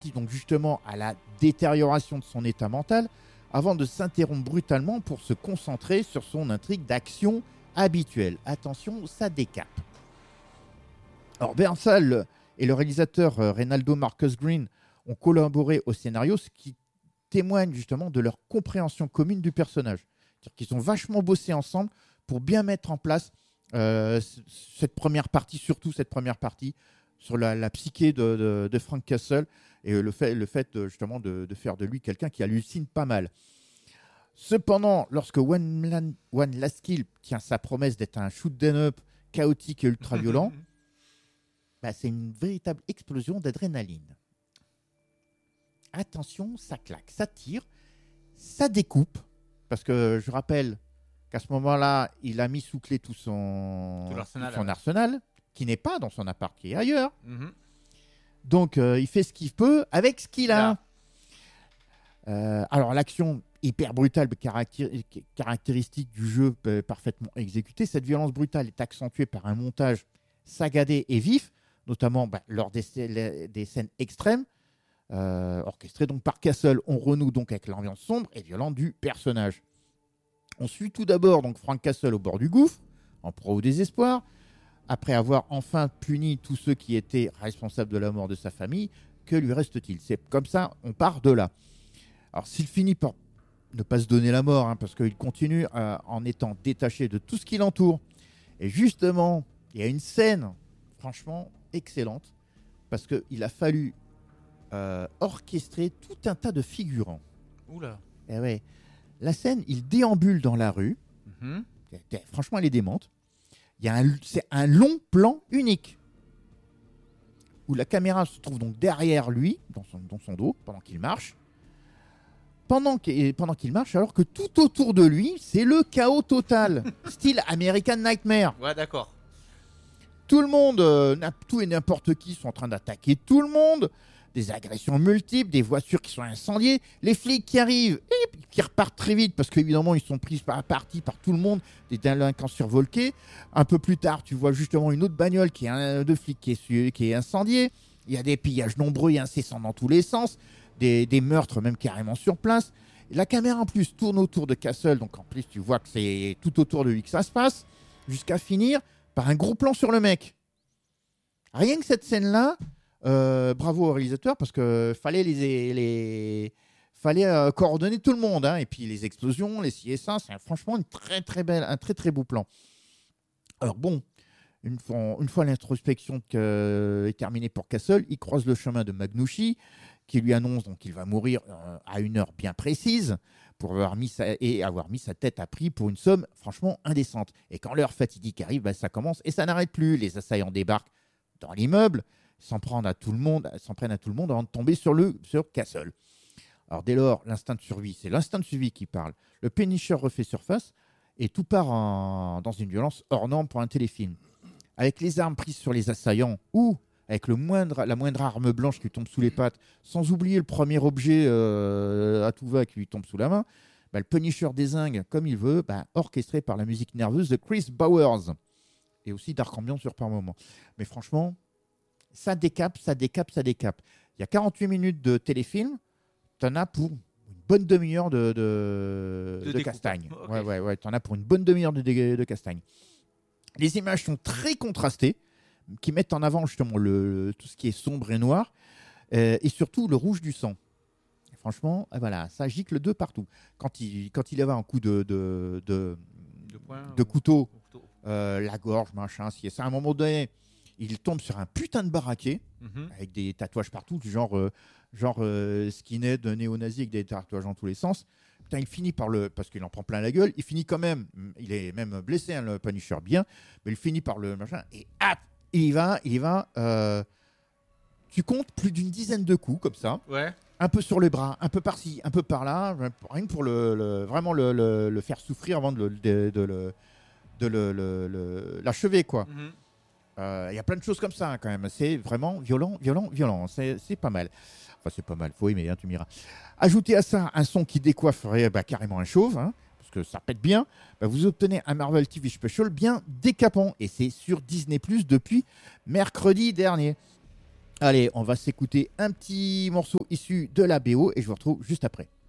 donc justement à la détérioration de son état mental avant de s'interrompre brutalement pour se concentrer sur son intrigue d'action habituelle. Attention, ça décape. Alors Bernthal et le réalisateur Reynaldo Marcus Green ont collaboré au scénario, ce qui témoigne justement de leur compréhension commune du personnage. C'est-à-dire qu'ils ont vachement bossé ensemble pour bien mettre en place cette première partie, surtout cette première partie, sur la psyché de Frank Castle et le fait justement de faire de lui quelqu'un qui hallucine pas mal. Cependant, lorsque One Last Kill tient sa promesse d'être un shoot-'em up chaotique et ultra-violent, c'est une véritable explosion d'adrénaline. Attention, ça claque, ça tire, ça découpe, parce que je rappelle qu'à ce moment-là, il a mis sous clé tout son arsenal, qui n'est pas dans son appart, qui est ailleurs. Donc, il fait ce qu'il peut avec ce qu'il a. Alors, l'action hyper brutale, caractéristique du jeu parfaitement exécutée. Cette violence brutale est accentuée par un montage saccadé et vif, notamment lors des scènes extrêmes, orchestrées donc par Castle. On renoue donc avec l'ambiance sombre et violente du personnage. On suit tout d'abord donc Frank Castle au bord du gouffre, en proie au désespoir. Après avoir enfin puni tous ceux qui étaient responsables de la mort de sa famille, que lui reste-t-il ? C'est comme ça, on part de là. Alors s'il finit par ne pas se donner la mort, parce qu'il continue en étant détaché de tout ce qui l'entoure. Et justement, il y a une scène franchement excellente, parce qu'il a fallu orchestrer tout un tas de figurants. Oula. Et ouais. La scène, il déambule dans la rue. Franchement, elle est démente. C'est un long plan unique où la caméra se trouve donc derrière lui, dans son dos, pendant qu'il marche. Pendant qu'il marche, alors que tout autour de lui, c'est le chaos total. Style American Nightmare. Ouais, d'accord. Tout le monde, tout et n'importe qui sont en train d'attaquer tout le monde. Des agressions multiples, des voitures qui sont incendiées, les flics qui arrivent et qui repartent très vite parce qu'évidemment ils sont pris par tout le monde, des délinquants survolqués. Un peu plus tard, tu vois justement une autre bagnole de flics qui est incendiée. Il y a des pillages nombreux et incessants dans tous les sens, des meurtres même carrément sur place. Et la caméra en plus tourne autour de Castle, donc en plus tu vois que c'est tout autour de lui que ça se passe, jusqu'à finir par un gros plan sur le mec. Rien que cette scène-là, bravo au réalisateur parce que fallait coordonner tout le monde, et puis les explosions, les ci et ça, c'est franchement un très très beau plan. Alors bon, une fois l'introspection est terminée pour Castle, il croise le chemin de Magnucci qui lui annonce donc qu'il va mourir à une heure bien précise pour avoir mis sa tête à prix pour une somme franchement indécente. Et quand l'heure fatidique arrive, ça commence et ça n'arrête plus. Les assaillants débarquent dans l'immeuble, s'en prennent à tout le monde avant de tomber sur Castle. Alors dès lors, l'instinct de survie, c'est l'instinct de survie qui parle. Le Punisher refait surface et tout part dans une violence hors norme pour un téléfilm. Avec les armes prises sur les assaillants ou avec la moindre arme blanche qui lui tombe sous les pattes, sans oublier le premier objet à tout va qui lui tombe sous la main, le Punisher dézingue comme il veut, orchestré par la musique nerveuse de Chris Bowers. Et aussi Dark Ambiance par moment. Mais franchement, ça décape. Il y a 48 minutes de téléfilm, t'en as pour une bonne demi-heure de castagne. Okay. Ouais, t'en as pour une bonne demi-heure de castagne. Les images sont très contrastées, qui mettent en avant justement tout ce qui est sombre et noir, et surtout le rouge du sang. Et franchement, voilà, ça gicle de partout. Quand il avait un coup de couteau, la gorge, machin, si ça, à un moment donné, il tombe sur un putain de baraquet avec des tatouages partout, du genre skinhead néo-nazi avec des tatouages dans tous les sens. Putain, il finit parce qu'il en prend plein la gueule, il finit quand même, il est même blessé, le Punisher bien, mais il finit par le machin, et hop, il y va. Tu comptes plus d'une dizaine de coups comme ça. Ouais. Un peu sur les bras, un peu par-ci, un peu par-là, rien que pour vraiment le faire souffrir avant de l'achever, quoi. Y a plein de choses comme ça, quand même. C'est vraiment violent. C'est pas mal. Enfin, c'est pas mal. Faut aimer, tu m'iras. Ajoutez à ça un son qui décoifferait carrément un chauve, parce que ça pète bien. Vous obtenez un Marvel TV Special bien décapant. Et c'est sur Disney+ depuis mercredi dernier. Allez, on va s'écouter un petit morceau issu de la BO et je vous retrouve juste après.